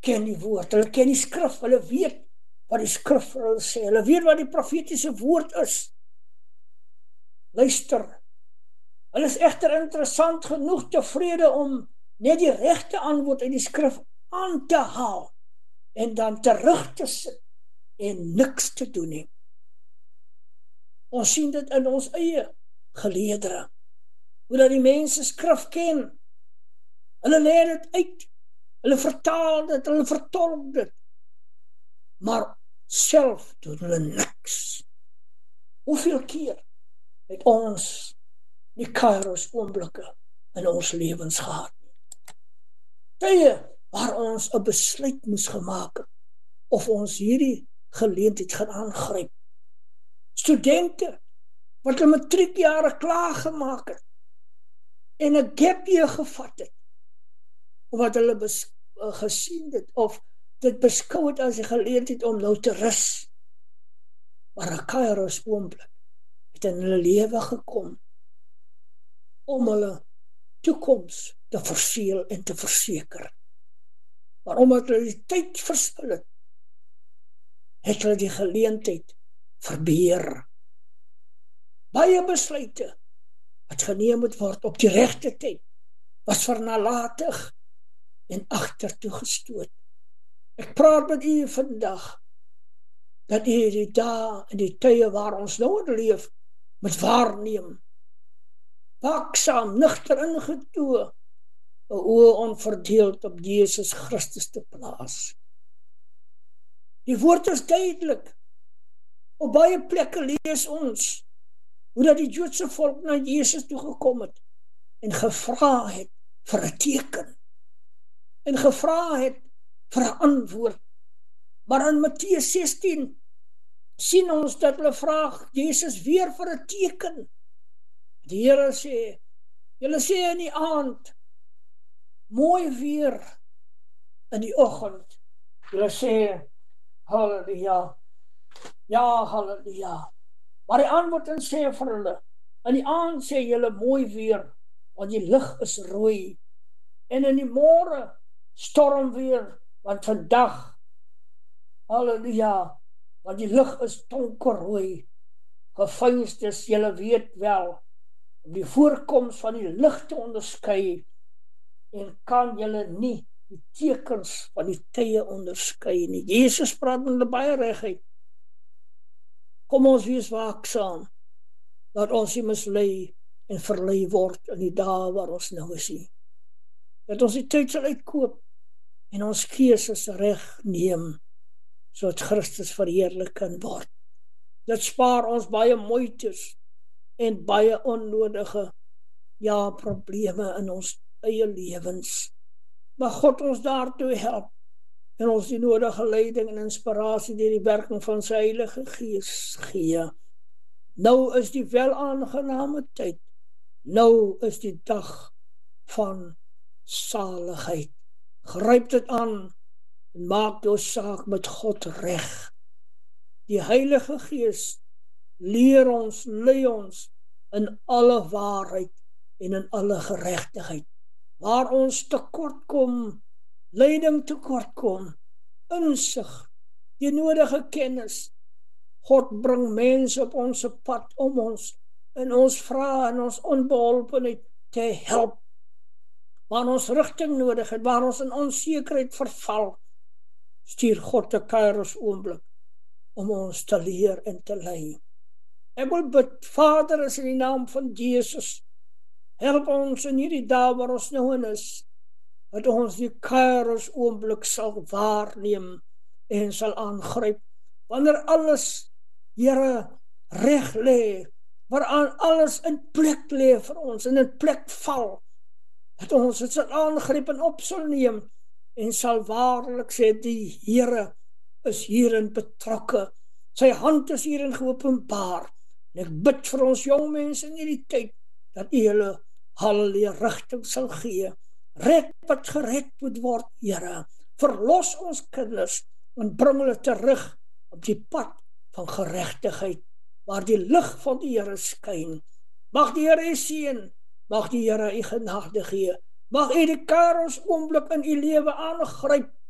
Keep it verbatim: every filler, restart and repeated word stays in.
ken die woord, hulle ken die skrif, hulle weet wat die skrif vir hulle sê, hulle weet wat die profetiese woord is. Luister, hulle is egter interessant genoeg tevrede om net die regte antwoord uit die skrif aan te haal en dan terug te sit en niks te doen nie. Ons sien dit in ons eie geleedere, hoe dat die mense skrif ken. Hulle leer dit uit, hulle vertaal dit, hulle vertolk dit, maar self doen hulle niks. Hoeveel keer het ons die kairos oomblikke in ons lewens gehad? Tye waar ons 'n besluit moes gemaak het, of ons hierdie geleentheid gaan aangryp. Studente wat hulle matriekjare klaar gemaak het en 'n gap year gevat het, omdat hulle bes, uh, gesien het of dit beskou het as 'n geleentheid om nou te rus. Maar 'n kairos oomblik het in hulle lewe gekom om hulle toekoms te verseël en te verseker. Maar omdat hulle die tyd verspil het, het hulle die geleentheid verbeer. Baie besluite wat geneem moet word op die regte tyd, was vir nalatig en agtertoe gestoot. Ek praat met u vandag, dat u die dae en die tye waar ons nou in leef, moet waarneem. Waaksaam, nugter ingetoe, 'n oë onverdeeld op Jesus Christus te plaas. Die woord is duidelik. Op baie plekke lees ons hoe dat die Joodse volk na Jesus toe gekom het en gevra het vir 'n teken en gevra het vir 'n antwoord. Maar in Matteus sestien sien ons dat hulle vra Jesus weer vir 'n teken. Die Here sê, julle sê in die aand, mooi weer in die oggend. Julle sê, halleluja, ja, halleluja. Maar die antwoord en sê vir hulle, in die aand sê julle mooi weer, want die lig is rooi. En in die môre storm weer, want vandag, halleluja, want die lig is donkerrooi. Gefeins is, julle weet wel, om die voorkoms van die lig te onderskei, en kan julle nie die tekens van die tye onderskei nie. Jesus praat met hulle baie reguit. Kom ons wees waaksaam, dat ons nie mislei en verlei word in die dae waar ons nou is nie. Dat ons die tyd sal uitkoop en ons keuses reg neem, sodat Christus verheerlik kan word. Dit spaar ons baie moeites en baie onnodige, ja, probleme in ons eie lewens. Maar God ons daartoe help en ons die nodige leiding en inspirasie deur die werking van sy Heilige Gees gee. Nou is die welaangename tyd. Nou is die dag van saligheid. Gryp dit aan en maak jou saak met God reg. Die Heilige Gees leer ons, lei ons in alle waarheid en in alle geregtigheid. Waar ons tekort kom, leiding tekort kom, insig, die nodige kennis. God bring mense op ons pad om ons en ons vra en ons onbeholpenheid te help. Waar ons rigting nodig het, waar ons in onsekerheid verval, stuur God 'n kairos oomblik om ons te leer en te lei. Ek wil bid, Vader, is in die naam van Jesus, help ons in hierdie dae waar ons nou in is, dat ons die kairos oomblik sal waarneem en sal aangryp. Wanneer alles, Here, reg lê, waaraan alles in plek lê vir ons, en in plek val, dat ons dit sal aangryp en op sal neem, en sal waarlik sê, die Here is hierin betrokke, sy hand is hierin geopenbaar, en ek bid vir ons jong mense in hierdie tyd, dat U hulle halleluja rigting sal gee, red wat gered moet word, Here, verlos ons kinders, en bring hulle terug op die pad van geregtigheid, waar die lig van die Here skyn. Mag die Here U seën, mag die Here U genade gee, mag U die kairos oomblik in U lewe aangryp,